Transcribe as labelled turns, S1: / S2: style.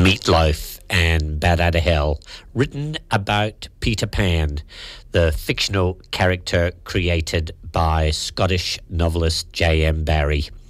S1: Meatloaf and Bat Out of Hell, written about Peter Pan, the fictional character created by Scottish novelist J.M. Barrie.